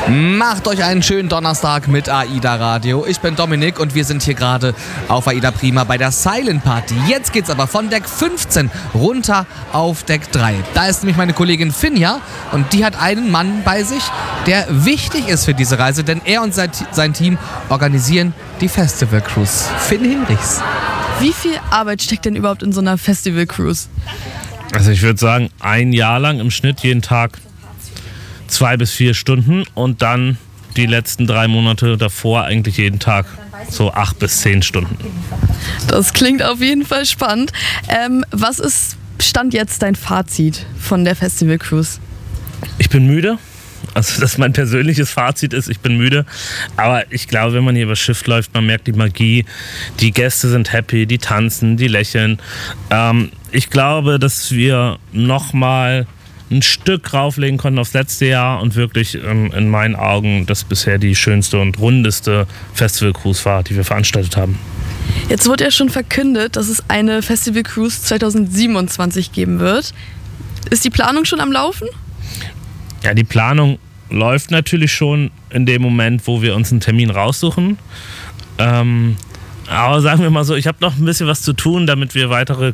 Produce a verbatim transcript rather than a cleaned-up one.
Macht euch einen schönen Donnerstag mit AIDA Radio. Ich bin Dominik und wir sind hier gerade auf AIDA Prima bei der Silent Party. Jetzt geht's aber von Deck fünfzehn runter auf Deck drei. Da ist nämlich meine Kollegin Finja und die hat einen Mann bei sich, der wichtig ist für diese Reise, denn er und sein Team organisieren die Festival Cruise. Finn Hinrichs. Wie viel Arbeit steckt denn überhaupt in so einer Festival Cruise? Also ich würde sagen, ein Jahr lang im Schnitt jeden Tag zwei bis vier Stunden und dann die letzten drei Monate davor eigentlich jeden Tag so acht bis zehn Stunden. Das klingt auf jeden Fall spannend. Ähm, was ist Stand jetzt dein Fazit von der Festival Cruise? Ich bin müde. Also, dass mein persönliches Fazit ist, ich bin müde. Aber ich glaube, wenn man hier übers Schiff läuft, man merkt die Magie. Die Gäste sind happy, die tanzen, die lächeln. Ähm, ich glaube, dass wir nochmal ein Stück rauflegen konnten aufs letzte Jahr und wirklich ähm, in meinen Augen das bisher die schönste und rundeste Festival-Cruise war, die wir veranstaltet haben. Jetzt wurde ja schon verkündet, dass es eine Festival Cruise zwanzig siebenundzwanzig geben wird. Ist die Planung schon am Laufen? Ja, die Planung läuft natürlich schon in dem Moment, wo wir uns einen Termin raussuchen. Ähm, aber sagen wir mal so, ich habe noch ein bisschen was zu tun, damit wir weitere